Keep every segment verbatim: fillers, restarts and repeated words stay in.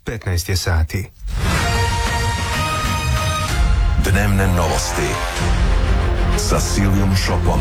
petnaest je sati. Dnevne novosti sa Silvijom Šopom.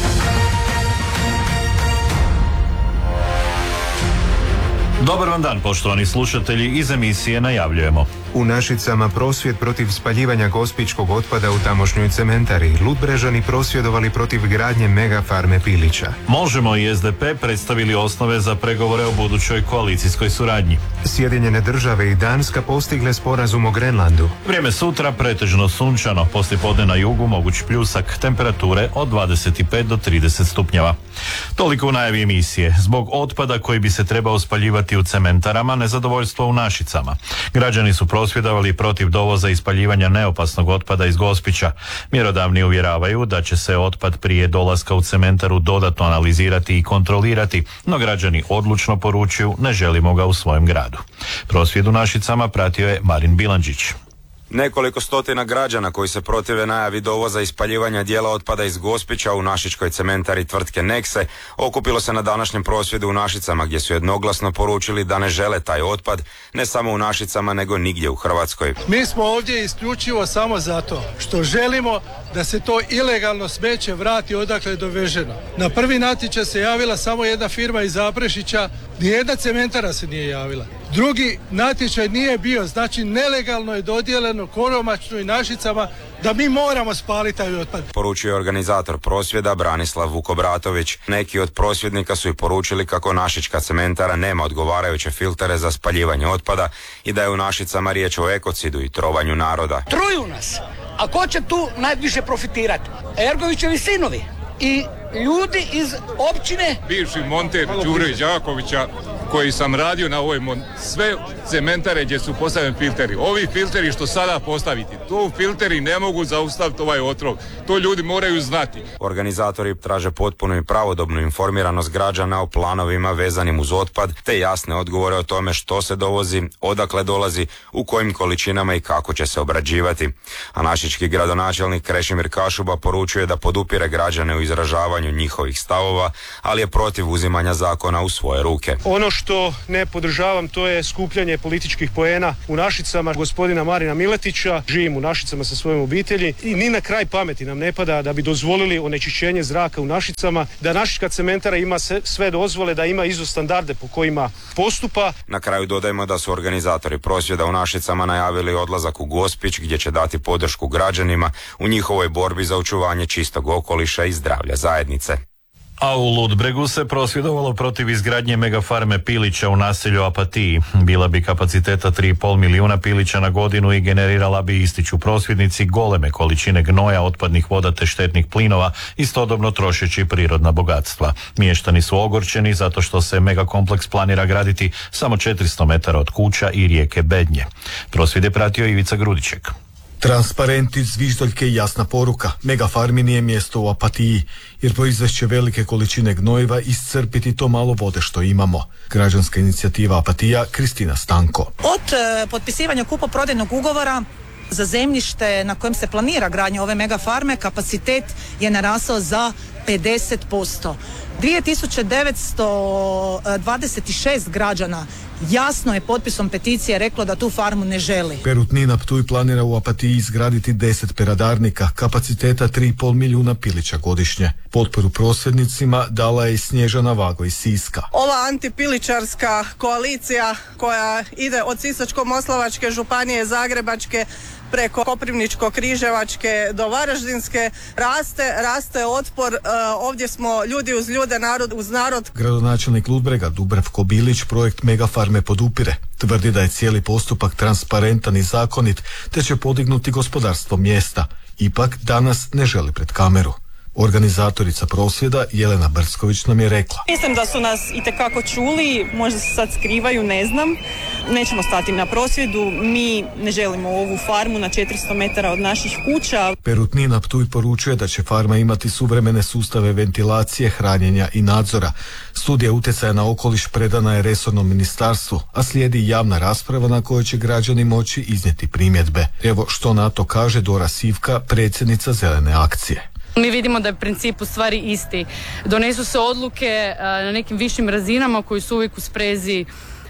Dobar vam dan, poštovani slušatelji, iz emisije najavljujemo. U Našicama prosvjed protiv spaljivanja gospićkog otpada u tamošnjoj cementari. Ludbrežani prosvjedovali protiv gradnje megafarme Pilića. Možemo i es de pe predstavili osnove za pregovore o budućoj koalicijskoj suradnji. Sjedinjene države i Danska postigle sporazum o Grenlandu. Vrijeme sutra pretežno sunčano, poslijepodne na jugu moguć pljusak, temperature od dvadeset pet do trideset stupnjeva. Toliko u najavi emisije. Zbog otpada koji bi se trebao spaljivati u cementarama, nezadovoljstvo u Našicama. Građani su prosvjedovali protiv dovoza i spaljivanja neopasnog otpada iz Gospića. Mjerodavni uvjeravaju da će se otpad prije dolaska u cementaru dodatno analizirati i kontrolirati, no građani odlučno poručuju ne želimo ga u svojem gradu. Prosvjed u Našicama pratio je Marin Bilandžić. Nekoliko stotina građana koji se protive najavi dovoza i spaljivanja dijela otpada iz Gospića u našičkoj cementari tvrtke Nexe okupilo se na današnjem prosvjedu u Našicama, gdje su jednoglasno poručili da ne žele taj otpad, ne samo u Našicama nego nigdje u Hrvatskoj. Mi smo ovdje isključivo samo zato što želimo da se to ilegalno smeće vrati odakle je doveženo. Na prvi natječaj se javila samo jedna firma iz Zaprešića, nijedna cementara se nije javila. Drugi natječaj nije bio, znači nelegalno je dodijeljeno Koromačnu i Našicama da mi moramo spaliti taj otpad. Poručio je organizator prosvjeda Branislav Vukobratović. Neki od prosvjednika su i poručili kako našička cementara nema odgovarajuće filtere za spaljivanje otpada i da je u Našicama riječ o ekocidu i trovanju naroda. Truju nas, a ko će tu najviše profitirati? Ergovićevi sinovi i ljudi iz općine. Bivši monter Đure Đakovića, koji sam radio na ovoj mon... sve cementare gdje su postavljeni filteri. Ovi filteri što sada postaviti, to filteri ne mogu zaustaviti ovaj otrov. To ljudi moraju znati. Organizatori traže potpunu i pravodobnu informiranost građana o planovima vezanim uz otpad, te jasne odgovore o tome što se dovozi, odakle dolazi, u kojim količinama i kako će se obrađivati. A našički gradonačelnik Krešimir Kašuba poručuje da podupire građane u izražavanju njihovih stavova, ali je protiv uzimanja zakona u svoje ruke. Ono što ne podržavam, to je skupljanje političkih poena u Našicama gospodina Marina Miletića. Živim u Našicama sa svojom obitelji i ni na kraj pameti nam ne pada da bi dozvolili onečišćenje zraka u Našicama, da našička cementara ima sve dozvole, da ima izo standarde po kojima postupa. Na kraju dodajemo da su organizatori prosvjeda u Našicama najavili odlazak u Gospić, gdje će dati podršku građanima u njihovoj borbi za očuvanje čistog okoliša i zdravlja zajednice. A u Ludbregu se prosvjedovalo protiv izgradnje megafarme Pilića u naselju Apatiji. Bila bi kapaciteta tri i pol milijuna pilića na godinu i generirala bi, ističu prosvjednici, goleme količine gnoja, otpadnih voda te štetnih plinova, istodobno trošeći prirodna bogatstva. Mještani su ogorčeni zato što se megakompleks planira graditi samo četiristo metara od kuća i rijeke Bednje. Prosvjed je pratio Ivica Grudiček. Transparenti, zviždaljke i jasna poruka. Megafarmi nije mjesto u Apatiji, jer proizvešće velike količine gnojiva iscrpiti to malo vode što imamo. Građanska inicijativa Apatija, Kristina Stanko. Od e, potpisivanja kupoprodajnog ugovora za zemljište na kojem se planira gradnja ove megafarme, kapacitet je narasao za pedeset posto. dvije tisuće devetsto dvadeset šest građana jasno je potpisom peticije reklo da tu farmu ne želi. Perutnina Ptuj planira u Apatiji izgraditi deset peradarnika, kapaciteta tri i pol milijuna pilića godišnje. Potporu prosvjednicima dala je i Snježana Vago iz Siska. Ova antipiličarska koalicija koja ide od Sisačko-moslavačke županije, Zagrebačke, preko Koprivničko-križevačke do Varaždinske, raste, raste otpor. E, ovdje smo ljudi uz ljude, narod uz narod. Gradonačelnik Ludbrega Dubravko Bilić projekt megafarme podupire. Tvrdi da je cijeli postupak transparentan i zakonit, te će podignuti gospodarstvo mjesta. Ipak danas ne želi pred kameru. Organizatorica prosvjeda Jelena Brsković nam je rekla: Mislim da su nas itekako čuli, možda se sad skrivaju, ne znam. Nećemo stati na prosvjedu, mi ne želimo ovu farmu na četiristo metara od naših kuća. Perutnina Ptuj poručuje da će farma imati suvremene sustave ventilacije, hranjenja i nadzora. Studija utjecaja na okoliš predana je resornom ministarstvu, a slijedi javna rasprava na kojoj će građani moći iznijeti primjedbe. Evo što na to kaže Dora Sivka, predsjednica Zelene akcije. Mi vidimo da je princip u stvari isti. Donesu se odluke na nekim višim razinama koji su uvijek u sprezi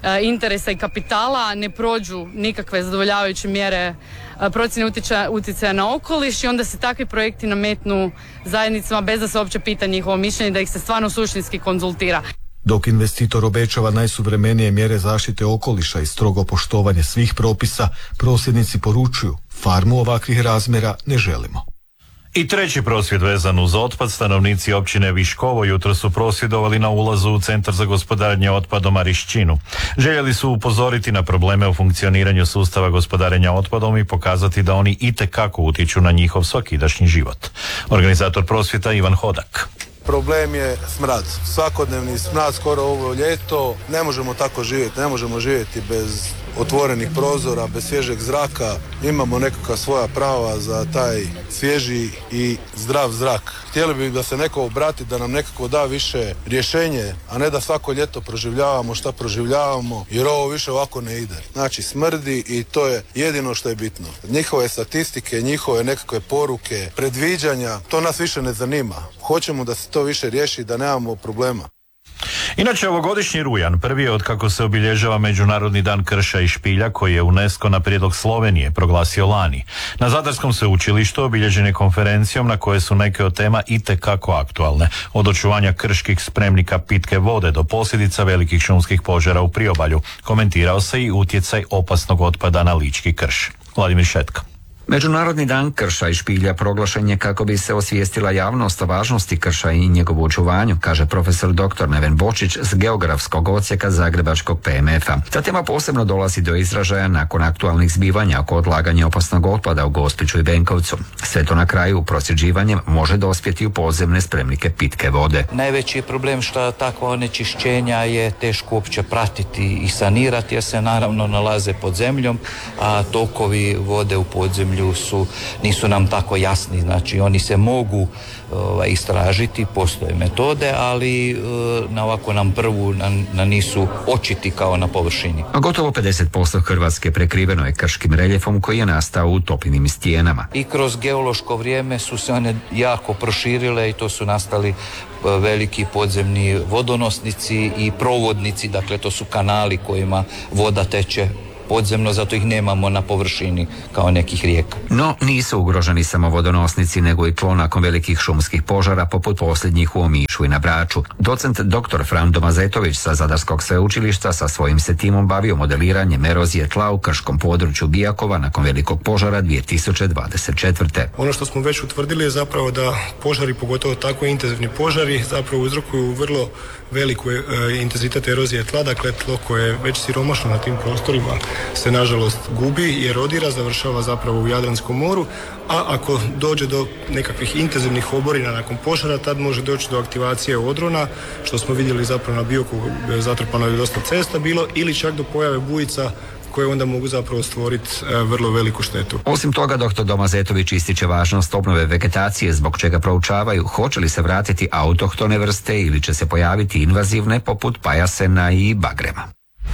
interesa i kapitala, ne prođu nikakve zadovoljavajuće mjere procjene utjecaja na okoliš i onda se takvi projekti nametnu zajednicama bez da se uopće pita njihovo mišljenje, da ih se stvarno suštinski konzultira. Dok investitor obećava najsuvremenije mjere zaštite okoliša i strogo poštovanje svih propisa, prosvjednici poručuju, farmu ovakvih razmjera ne želimo. I treći prosvjed vezan uz otpad. Stanovnici općine Viškovo jutro su prosvjedovali na ulazu u Centar za gospodarenje otpadom Marišćinu. Željeli su upozoriti na probleme u funkcioniranju sustava gospodarenja otpadom i pokazati da oni itekako utječu na njihov svakidašnji život. Organizator prosvjeta Ivan Hodak. Problem je smrad. Svakodnevni smrad skoro ovo ljeto. Ne možemo tako živjeti. Ne možemo živjeti bez otvorenih prozora, bez svježeg zraka. Imamo nekakva svoja prava za taj svježi i zdrav zrak. Htjeli bi da se neko obrati, da nam nekako da više rješenje, a ne da svako ljeto proživljavamo šta proživljavamo, jer ovo više ovako ne ide. Znači smrdi i to je jedino što je bitno. Njihove statistike, njihove nekakve poruke, predviđanja, to nas više ne zanima. Hoćemo da se to više riješi, da nemamo problema. Inače, ovogodišnji rujan prvi je od kako se obilježava Međunarodni dan krša i špilja, koji je UNESCO na prijedlog Slovenije proglasio lani. Na Zadarskom sveučilištu obilježen je konferencijom na koje su neke od tema itekako aktualne, od očuvanja krških spremnika pitke vode do posljedica velikih šumskih požara u priobalju. Komentirao se i utjecaj opasnog otpada na lički krš. Vladimir Šetka. Međunarodni dan krša i špilja proglašen je kako bi se osvijestila javnost o važnosti krša i njegovu očuvanju, kaže profesor doktor Neven Bočić s geografskog odsjeka Zagrebačkog P M F-a. Ta tema posebno dolazi do izražaja nakon aktualnih zbivanja oko odlaganja opasnog otpada u Gospiću i Benkovcu. Sve to na kraju prosvjeđivanjem može dospjeti u podzemne spremnike pitke vode. Najveći problem što takva onečišćenja je teško uopće pratiti i sanirati, jer se naravno nalaze pod zemljom, a tokovi vode u podzemlju Su, nisu nam tako jasni, znači oni se mogu uh, istražiti, postoje metode, ali uh, na ovako nam prvu na, na nisu očiti kao na površini. A gotovo pedeset posto Hrvatske prekriveno je krškim reljefom koji je nastao u topinim stijenama. I kroz geološko vrijeme su se one jako proširile i to su nastali uh, veliki podzemni vodonosnici i provodnici, dakle to su kanali kojima voda teče podzemno, zato ih nemamo na površini kao nekih rijeka. No, nisu ugroženi samo vodonosnici, nego i tlo nakon velikih šumskih požara, poput posljednjih u Omišu i na Braču. Docent doktor Frando Mazetović sa Zadarskog sveučilišta sa svojim se timom bavio modeliranjem erozije tla u krškom području Bijakova nakon velikog požara dvije tisuće dvadeset četvrte. Ono što smo već utvrdili je zapravo da požari, pogotovo tako intenzivni požari, zapravo uzrokuju vrlo veliku e, intenzitet erozije tla, dakle tlo koje je već siromašno na tim prostorima se nažalost gubi i erodira, završava zapravo u Jadranskom moru, a ako dođe do nekakvih intenzivnih oborina nakon požara, tad može doći do aktivacije odrona, što smo vidjeli zapravo na Biokovu, zatrpano je dosta cesta bilo, ili čak do pojave bujica koje onda mogu zapravo stvoriti vrlo veliku štetu. Osim toga, doktor Domazetović ističe važnost obnove vegetacije, zbog čega proučavaju hoće li se vratiti autohtone vrste ili će se pojaviti invazivne poput pajasena i bagrema.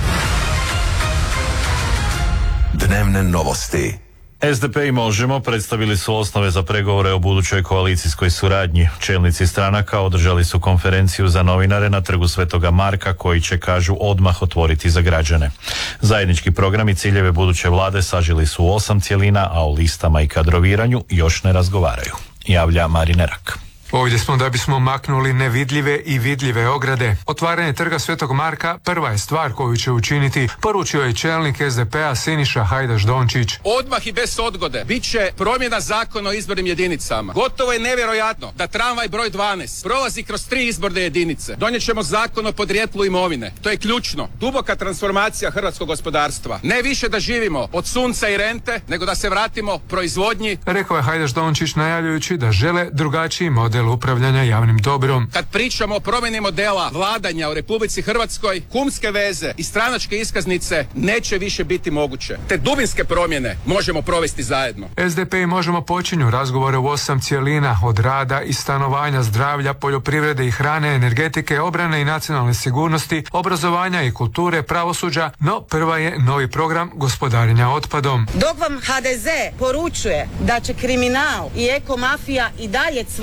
Dnevne novosti. S D P i Možemo predstavili su osnove za pregovore o budućoj koalicijskoj suradnji. Čelnici stranaka održali su konferenciju za novinare na Trgu Svetoga Marka, koji će, kažu, odmah otvoriti za građane. Zajednički program i ciljeve buduće vlade sažili su u osam cjelina, a o listama i kadroviranju još ne razgovaraju. Javlja Marin Erak. Ovdje smo da bismo maknuli nevidljive i vidljive ograde. Otvaranje Trga Svetog Marka prva je stvar koju će učiniti, poručio je čelnik S D P-a Siniša Hajdaš Dončić. Odmah i bez odgode bit će promjena zakona o izbornim jedinicama. Gotovo je nevjerojatno da tramvaj broj dvanaest prolazi kroz tri izborne jedinice. Donijet ćemo zakon o podrijetlu imovine. To je ključno. Duboka transformacija hrvatskog gospodarstva. Ne više da živimo od sunca i rente, nego da se vratimo proizvodnji. Rekao je Hajdaš Dončić najavljujući da žele drugačiji model upravljanja javnim dobrom. Kad pričamo o promjeni modela vladanja u Republici Hrvatskoj, kumske veze i stranačke iskaznice neće više biti moguće. Te dubinske promjene možemo provesti zajedno. S D P i Možemo počinju razgovore u osam cjelina, od rada i stanovanja, zdravlja, poljoprivrede i hrane, energetike, obrane i nacionalne sigurnosti, obrazovanja i kulture, pravosuđa, no prva je novi program gospodarenja otpadom. Dok vam H D Z poručuje da će kriminal i ekomafija i dalje cvasti,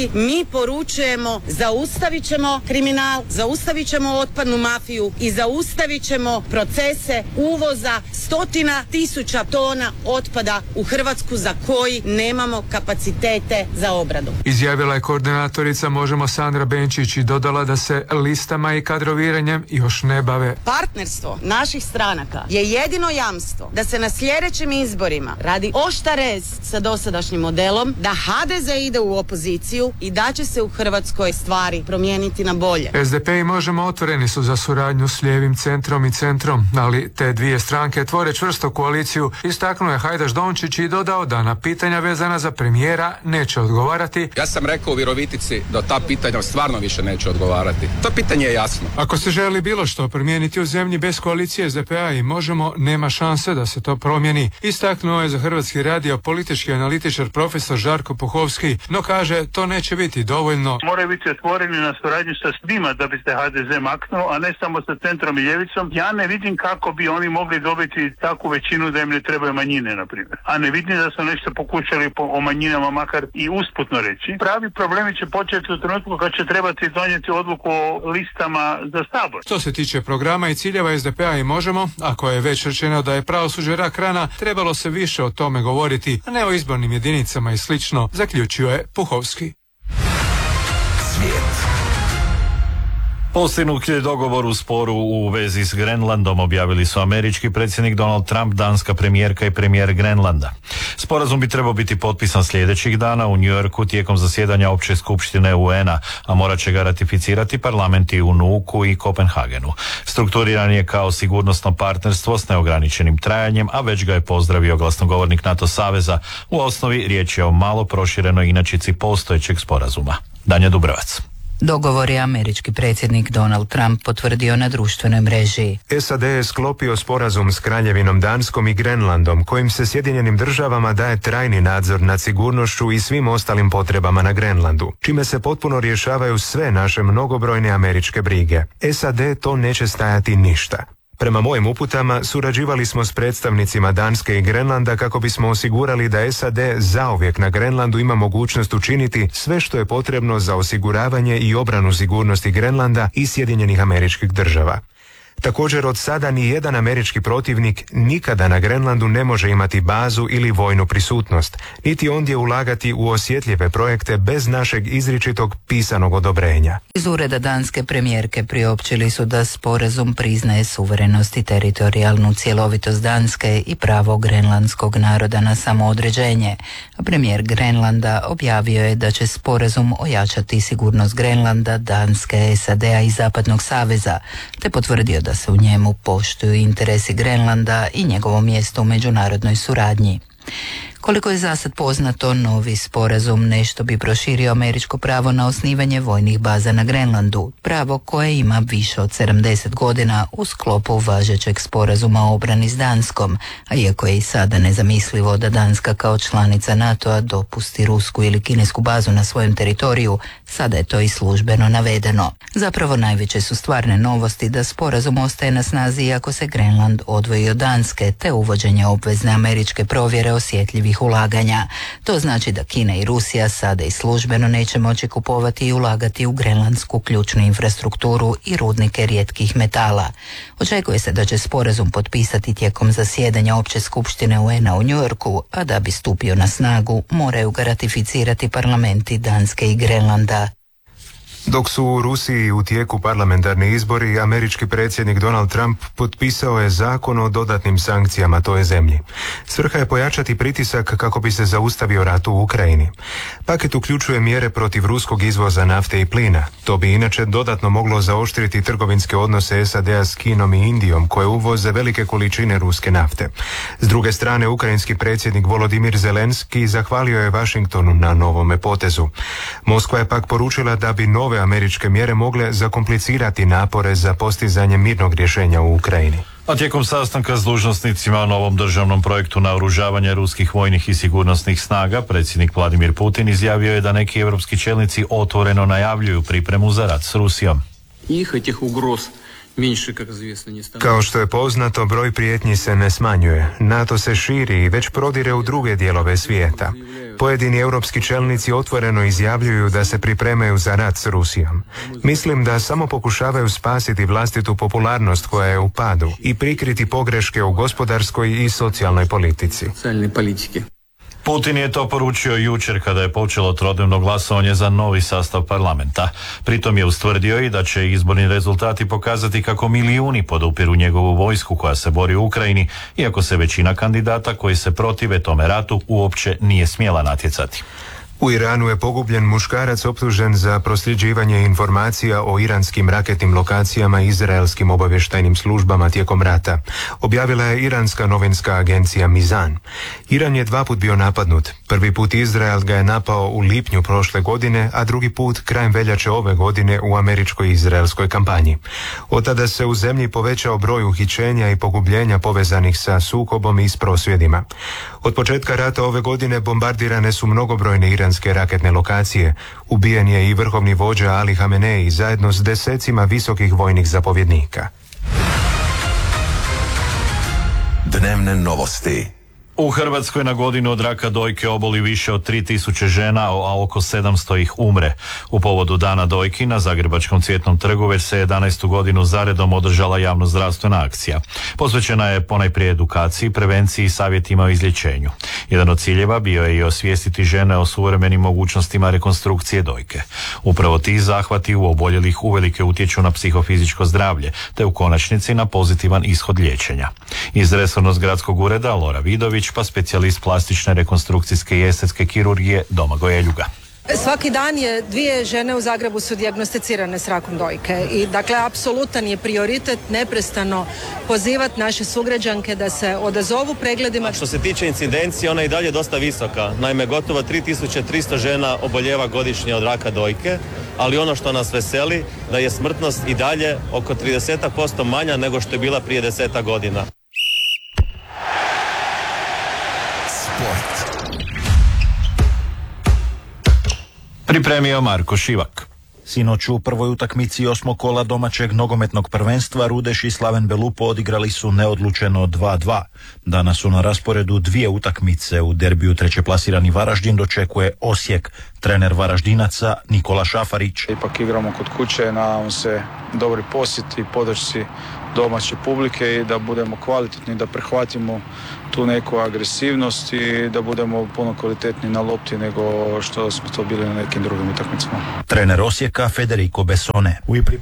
Znači, mi poručujemo, zaustavit ćemo kriminal, zaustavit ćemo otpadnu mafiju i zaustavit ćemo procese uvoza stotina tisuća tona otpada u Hrvatsku za koji nemamo kapacitete za obradu. Izjavila je koordinatorica Možemo Sandra Benčić i dodala da se listama i kadroviranjem još ne bave. Partnerstvo naših stranaka je jedino jamstvo da se na sljedećim izborima radi oštar rez sa dosadašnjim modelom, da ha de ze ide u opoziciju i da će se u Hrvatskoj stvari promijeniti na bolje. es de pe i Možemo otvoreni su za suradnju s lijevim centrom i centrom, ali te dvije stranke tvore čvrstu koaliciju, istaknuo je Hajdaš Dončić i dodao da na pitanja vezana za premijera neće odgovarati. Ja sam rekao u Virovitici da ta pitanja stvarno više neće odgovarati. To pitanje je jasno. Ako se želi bilo što promijeniti u zemlji bez koalicije es de pe a i Možemo, nema šanse da se to promijeni. Istaknuo je za Hrvatski radio politički analitičar profesor Žarko Puhovski, no kaže to neće biti dovoljno. Moraju biti otvoreni na suradnju sa svima da bi se ha de ze maknuo, a ne samo sa centrom i ljevicom. Ja ne vidim kako bi oni mogli dobiti takvu većinu da im ne trebaju manjine, na primjer. A ne vidim da su nešto pokušali po, o manjinama makar i usputno reći. Pravi problemi će početi u trenutku kad će trebati donijeti odluku o listama za Sabor. Što se tiče programa i ciljeva es de pe a i Možemo, ako je već rečeno da je pravosuđe rak rana, trebalo se više o tome govoriti, a ne o izbornim jedinicama i slično, zaključio je Puhovski. Postignut je dogovor u sporu u vezi s Grenlandom, objavili su američki predsjednik Donald Trump, danska premijerka i premijer Grenlanda. Sporazum bi trebao biti potpisan sljedećih dana u New Yorku tijekom zasjedanja Opće skupštine u en-a, a morat će ga ratificirati parlamenti u Nuuku i Kopenhagenu. Strukturiran je kao sigurnosno partnerstvo s neograničenim trajanjem, a već ga je pozdravio glasnogovornik NATO saveza. U osnovi riječ je o malo proširenoj inačici postojećeg sporazuma. Danja Dubrovac. Dogovor je američki predsjednik Donald Trump potvrdio na društvenoj mreži. es a de je sklopio sporazum s Kraljevinom Danskom i Grenlandom, kojim se Sjedinjenim državama daje trajni nadzor nad sigurnošću i svim ostalim potrebama na Grenlandu, čime se potpuno rješavaju sve naše mnogobrojne američke brige. es a de to neće stajati ništa. Prema mojim uputama, surađivali smo s predstavnicima Danske i Grenlanda kako bismo osigurali da es a de zauvijek na Grenlandu ima mogućnost učiniti sve što je potrebno za osiguravanje i obranu sigurnosti Grenlanda i Sjedinjenih Američkih Država. Također, od sada ni jedan američki protivnik nikada na Grenlandu ne može imati bazu ili vojnu prisutnost, niti ondje ulagati u osjetljive projekte bez našeg izričitog pisanog odobrenja. Iz ureda danske premijerke priopćili su da sporazum priznaje suverenost i teritorijalnu cjelovitost Danske i pravo grenlandskog naroda na samoodređenje. A premijer Grenlanda objavio je da će sporazum ojačati sigurnost Grenlanda, Danske, es a de a i Zapadnog saveza, te potvrdio da se u njemu poštuju interesi Grenlanda i njegovo mjesto u međunarodnoj suradnji. Koliko je zasad poznato, novi sporazum nešto bi proširio američko pravo na osnivanje vojnih baza na Grenlandu, pravo koje ima više od sedamdeset godina u sklopu važećeg sporazuma o obrani s Danskom, a iako je i sada nezamislivo da Danska kao članica NATO-a dopusti rusku ili kinesku bazu na svojem teritoriju, sada je to i službeno navedeno. Zapravo najveće su stvarne novosti da sporazum ostaje na snazi iako se Grenland odvoji od Danske, te uvođenje obvezne američke provjere osjetljivih ulaganja. To znači da Kina i Rusija sada i službeno neće moći kupovati i ulagati u grenlandsku ključnu infrastrukturu i rudnike rijetkih metala. Očekuje se da će sporazum potpisati tijekom zasjedanja Opće skupštine u en-a u New Yorku, a da bi stupio na snagu moraju ga ratificirati parlamenti Danske i Grenlanda. Dok su u Rusiji u tijeku parlamentarni izbori, američki predsjednik Donald Trump potpisao je zakon o dodatnim sankcijama toj zemlji. Svrha je pojačati pritisak kako bi se zaustavio rat u Ukrajini. Paket uključuje mjere protiv ruskog izvoza nafte i plina. To bi inače dodatno moglo zaoštriti trgovinske odnose es a de a s Kinom i Indijom, koje uvoze velike količine ruske nafte. S druge strane, ukrajinski predsjednik Volodimir Zelenski zahvalio je Washingtonu na novome potezu. Moskva je pak poručila da bi nove američke mjere mogle zakomplicirati napore za postizanje mirnog rješenja u Ukrajini. A tijekom sastanka s dužnosnicima o novom državnom projektu naoružavanja ruskih vojnih i sigurnosnih snaga, predsjednik Vladimir Putin izjavio je da neki europski čelnici otvoreno najavljuju pripremu za rat s Rusijom. Kao što je poznato, broj prijetnji se ne smanjuje. NATO se širi i već prodire u druge dijelove svijeta. Pojedini europski čelnici otvoreno izjavljuju da se pripremaju za rat s Rusijom. Mislim da samo pokušavaju spasiti vlastitu popularnost koja je u padu i prikriti pogreške u gospodarskoj i socijalnoj politici. Putin je to poručio jučer kada je počelo trodnevno glasovanje za novi sastav parlamenta. Pritom je ustvrdio i da će izborni rezultati pokazati kako milijuni podupiru njegovu vojsku koja se bori u Ukrajini, iako se većina kandidata koji se protive tome ratu uopće nije smjela natjecati. U Iranu je pogubljen muškarac optužen za prosljeđivanje informacija o iranskim raketnim lokacijama i izraelskim obavještajnim službama tijekom rata. Objavila je iranska novinska agencija Mizan. Iran je dva put bio napadnut. Prvi put Izrael ga je napao u lipnju prošle godine, a drugi put krajem veljače ove godine u američkoj izraelskoj kampanji. Od tada se u zemlji povećao broj uhićenja i pogubljenja povezanih sa sukobom i s prosvjedima. Od početka rata ove godine bombardirane su mnogobrojne iranske raketne lokacije. Ubijen je i vrhovni vođa Ali Hamenei zajedno s desecima visokih vojnih zapovjednika. Dnevne novosti. U Hrvatskoj na godinu od raka dojke oboli više od tri tisuće žena, a oko sedamsto ih umre. U povodu Dana dojki na Zagrebačkom Cvjetnom trgu već se jedanaestu godinu zaredom održala javnozdravstvena akcija. Posvećena je ponajprije edukaciji, prevenciji i savjetima o izlječenju. Jedan od ciljeva bio je i osvijestiti žene o suvremenim mogućnostima rekonstrukcije dojke. Upravo ti zahvati u oboljelih uvelike utječu na psihofizičko zdravlje, te u konačnici na pozitivan ishod liječenja. Iz resornog gradskog ureda Lora Vidović, pa specijalist plastične rekonstrukcijske i estetske kirurgije Domagoj Eljuga. Svaki dan je dvije žene u Zagrebu su dijagnosticirane s rakom dojke i dakle apsolutan je prioritet neprestano pozivati naše sugrađanke da se odazovu pregledima. A što se tiče incidencije, ona je i dalje dosta visoka. Naime, gotovo tri tisuće tristo žena oboljeva godišnje od raka dojke, ali ono što nas veseli da je smrtnost i dalje oko trideset posto manja nego što je bila prije desetak godina. Pripremio Marko Šivak. Sinoć u prvoj utakmici osmog kola domaćeg nogometnog prvenstva Rudeš i Slaven Belupo odigrali su neodlučeno dva dva. Danas su na rasporedu dvije utakmice. U derbiju trećeplasirani Varaždin dočekuje Osijek. Trener Varaždinaca Nikola Šafarić. Ipak igramo kod kuće, nadamo se dobri posjeti, podršci domaće publike i da budemo kvalitetni, da prihvatimo tu neku agresivnost i da budemo puno kvalitetniji na lopti nego što smo to bili na nekim drugim utakmicama. Trener Osijeka Federico Bessone.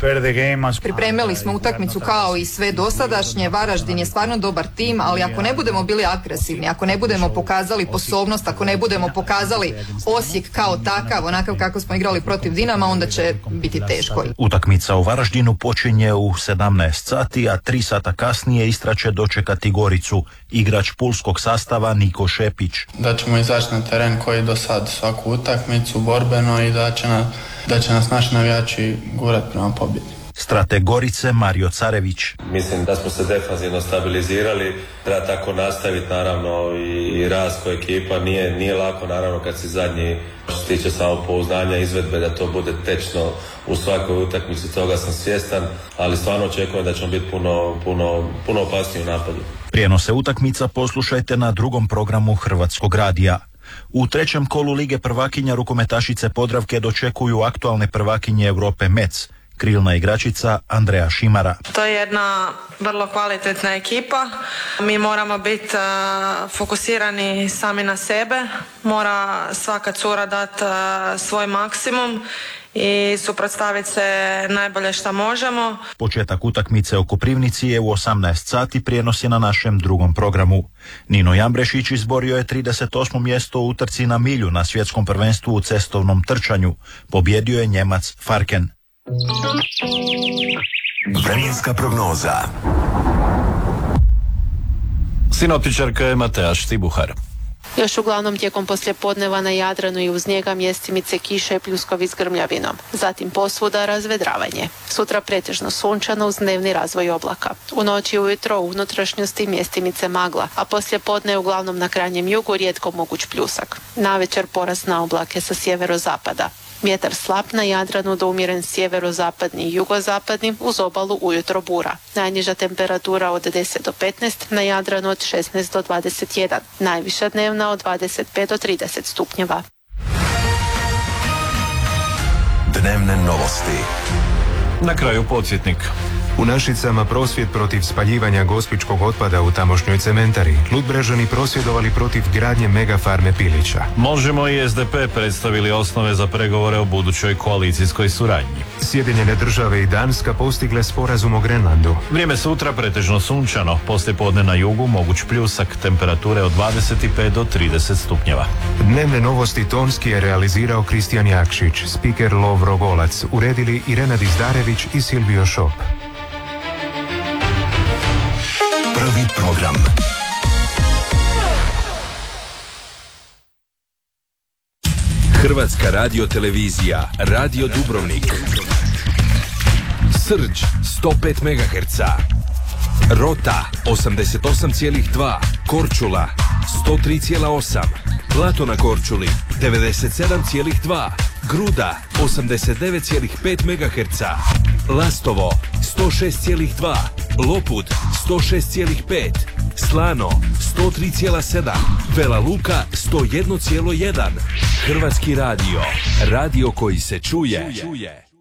Pripremili smo utakmicu kao i sve dosadašnje. Varaždin je stvarno dobar tim, ali ako ne budemo bili agresivni, ako ne budemo pokazali sposobnost, ako ne budemo pokazali Osijek kao takav, onakav kako smo igrali protiv Dinama, onda će biti teško. Utakmica u Varaždinu počinje u sedamnaest sati, a tri sata kasnije Istra će dočekati Goricu. Igrač pulskog sastava Niko Šepić. Da ćemo izaći na teren koji do sad svaku utakmicu borbeno i da će, na, da će nas naši navijači gurati prema pobjedi. Strateg Gorice Mario Carević. Mislim da smo se defanzivno stabilizirali, treba tako nastaviti naravno i, i rast ko ekipa. Nije, nije lako naravno kad si zadnji što se tiče samopouzdanja, izvedbe, da to bude tečno u svakoj utakmici, toga sam svjestan, ali stvarno očekujem da ćemo biti puno, puno, puno opasniji u napadu. Prijenose utakmica poslušajte na drugom programu Hrvatskog radija. U trećem kolu Lige prvakinja rukometašice Podravke dočekuju aktualne prvakinje Europe Metz. Krilna igračica Andreja Šimara. To je jedna vrlo kvalitetna ekipa. Mi moramo biti uh, fokusirani sami na sebe. Mora svaka cura dati uh, svoj maksimum i suprotstaviti se najbolje što možemo. Početak utakmice u Koprivnici je u osamnaest sati, prijenos je na našem drugom programu. Nino Jambrešić izborio je trideset osmo mjesto u utrci na milju na svjetskom prvenstvu u cestovnom trčanju. Pobjedio je Njemac Farken. Vremenska prognoza. Sinoptičarka je Mateja Štibuhar. Još uglavnom tijekom poslijepodneva na Jadranu i uz njega mjestimice kiše i pljuskovi s grmljavinom. Zatim posvuda razvedravanje. Sutra pretežno sunčano uz dnevni razvoj oblaka. U noći i ujutro u unutrašnjosti mjestimice magla, a poslijepodne uglavnom na krajnjem jugu rijetko moguć pljusak. Navečer porast na oblake sa sjeverozapada. Vjetar slab na Jadranu do umjeren sjeverozapadni i jugozapadni, uz obalu ujutro bura. Najniža temperatura od deset do petnaest, na Jadranu od šesnaest do dvadeset jedan. Najviša dnevna od dvadeset pet do trideset stupnjeva. Dnevne novosti. Na kraju podsjetnik. U Našicama prosvjed protiv spaljivanja gospičkog otpada u tamošnjoj cementari. Ludbrešani prosvjedovali protiv gradnje megafarme pilića. Možemo i S D P predstavili osnove za pregovore o budućoj koalicijskoj suradnji. Sjedinjene države i Danska postigle sporazum o Grenlandu. Vrijeme sutra pretežno sunčano, poslije podne na jugu moguć pljusak, temperature od dvadeset pet do trideset stupnjeva. Dnevne novosti tonski je realizirao Kristijan Jakšić, spiker Lovro Golac, uredili Irena Dizdarević i Silvio Šop. Prvi program. Hrvatska radiotelevizija, Radio Dubrovnik. Srđ sto pet megaherca. Rota osamdeset osam zarez dva. Korčula sto tri zarez osam. Blato na Korčuli devedeset sedam zarez dva. Gruda osamdeset devet zarez pet megaherca. Lastovo sto šest zarez dva. Lopud sto šest zarez pet. Slano sto tri zarez sedam. Vela Luka sto jedan zarez jedan. Hrvatski radio. Radio koji se čuje.